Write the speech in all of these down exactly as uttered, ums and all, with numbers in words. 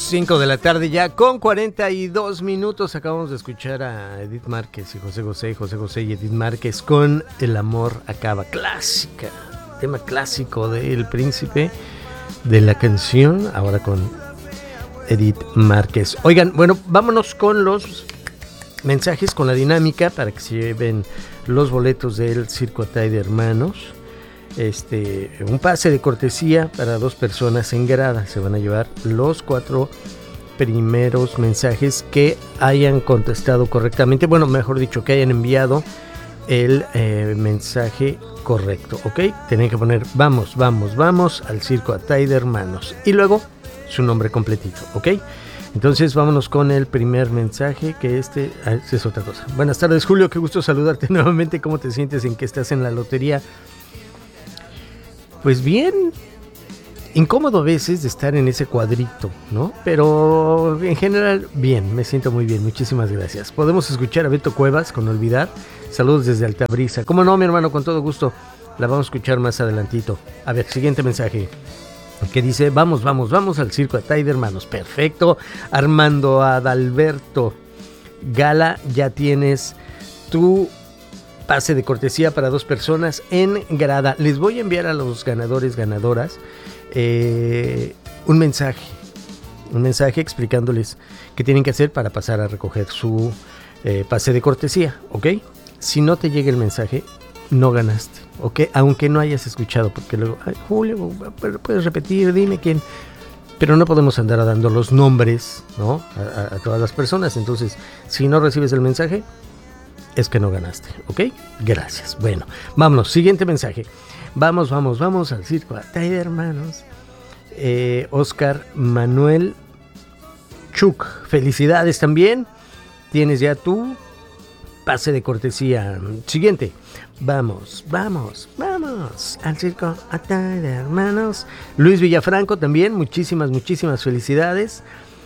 cinco de la tarde ya con cuarenta y dos minutos. Acabamos de escuchar a Edith Márquez y José José, José José y Edith Márquez con El amor acaba. Clásica, tema clásico del Príncipe, de la canción, ahora con Edith Márquez. Oigan, bueno, vámonos con los mensajes, con la dinámica para que se lleven los boletos del Circo Atay de Hermanos. Este, un pase de cortesía para dos personas en grada. Se van a llevar los cuatro primeros mensajes que hayan contestado correctamente. Bueno, mejor dicho, que hayan enviado el eh, mensaje correcto, ¿ok? Tienen que poner vamos, vamos, vamos al Circo Atay de Hermanos y luego su nombre completito, ¿ok? Entonces vámonos con el primer mensaje, que este ah, es otra cosa. Buenas tardes, Julio, qué gusto saludarte nuevamente. ¿Cómo te sientes en que estás en la lotería? Pues bien, incómodo a veces de estar en ese cuadrito, ¿no? Pero en general, bien, me siento muy bien, muchísimas gracias. Podemos escuchar a Beto Cuevas con Olvidar. Saludos desde Altabrisa. ¿Cómo no, mi hermano? Con todo gusto. La vamos a escuchar más adelantito. A ver, siguiente mensaje, que dice, vamos, vamos, vamos al Circo Atay de Hermanos. Perfecto. Armando Adalberto Gala, ya tienes tu pase de cortesía para dos personas en grada. Les voy a enviar a los ganadores, ganadoras, eh, un mensaje, un mensaje explicándoles qué tienen que hacer para pasar a recoger su eh, pase de cortesía, ¿ok? Si no te llega el mensaje, no ganaste, ¿ok? Aunque no hayas escuchado, porque luego, ay, Julio, puedes repetir, dime quién. Pero no podemos andar dando los nombres, ¿no? A, a, a todas las personas. Entonces, si no recibes el mensaje, es que no ganaste, ¿ok? Gracias. Bueno, vámonos, siguiente mensaje. Vamos, vamos, vamos al Circo Atay de Hermanos. Eh, Oscar Manuel Chuk, felicidades también. Tienes ya tu pase de cortesía. Siguiente. Vamos, vamos, vamos al Circo Atay de Hermanos. Luis Villafranco también, muchísimas, muchísimas felicidades.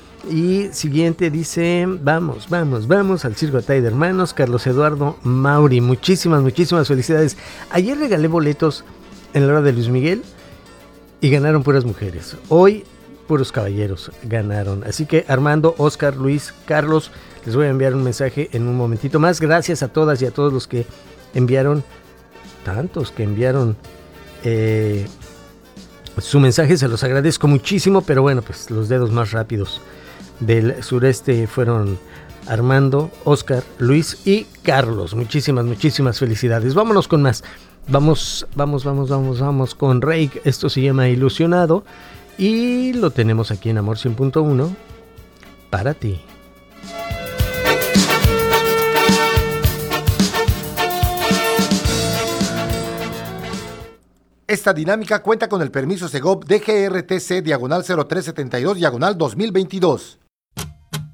Y siguiente dice, vamos, vamos, vamos al Circo Atay de Hermanos, Carlos Eduardo Mauri, muchísimas, muchísimas felicidades. Ayer regalé boletos en la hora de Luis Miguel y ganaron puras mujeres. Hoy puros caballeros ganaron. Así que Armando, Oscar, Luis, Carlos, les voy a enviar un mensaje en un momentito más. Gracias a todas y a todos los que enviaron, tantos que enviaron eh, su mensaje, se los agradezco muchísimo, pero bueno, pues los dedos más rápidos del sureste fueron Armando, Oscar, Luis y Carlos. Muchísimas, muchísimas felicidades. Vámonos con más. Vamos, vamos, vamos, vamos, vamos con Rake. Esto se llama Ilusionado y lo tenemos aquí en Amor cien punto uno para ti. Esta dinámica cuenta con el permiso Segov D G R T C diagonal cero tres setenta y dos diagonal dos mil veintidós.